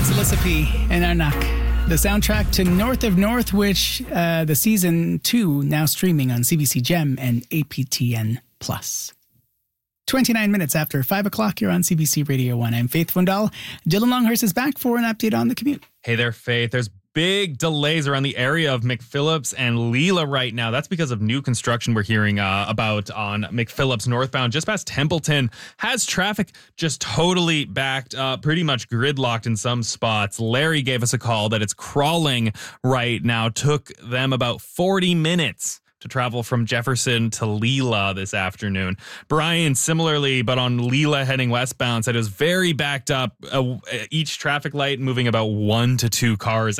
Alyssa P. and Arnak. The soundtrack to North of North, which the season 2 now streaming on CBC Gem and APTN+. 29 minutes after 5 o'clock, you're on CBC Radio 1. I'm Faith Fundal. Dylan Longhurst is back for an update on the commute. Hey there, Faith. There's big delays around the area of McPhillips and Leela right now. That's because of new construction we're hearing about on McPhillips northbound just past Templeton. Has traffic just totally backed up, pretty much gridlocked in some spots. Larry gave us a call that it's crawling right now. Took them about 40 minutes to travel from Jefferson to Leela this afternoon. Brian, similarly, but on Leela heading westbound, said it was very backed up. Each traffic light moving about 1 to 2 cars